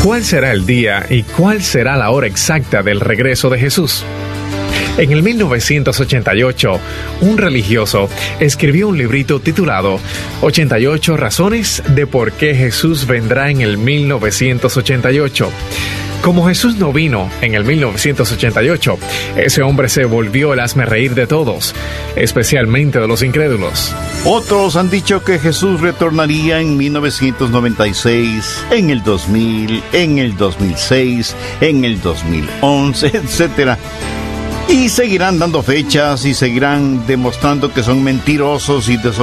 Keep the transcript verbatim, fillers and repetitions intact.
¿Cuál será el día y cuál será la hora exacta del regreso de Jesús? En el mil novecientos ochenta y ocho, un religioso escribió un librito titulado ochenta y ocho razones de por qué Jesús vendrá en el mil novecientos ochenta y ocho. Como Jesús no vino en el mil novecientos ochenta y ocho, ese hombre se volvió el hazmerreír de todos, especialmente de los incrédulos. Otros han dicho que Jesús retornaría en mil novecientos noventa y seis, en el dos mil, en el dos mil seis, en el dos mil once, etcétera. Y seguirán dando fechas y seguirán demostrando que son mentirosos y desobedientes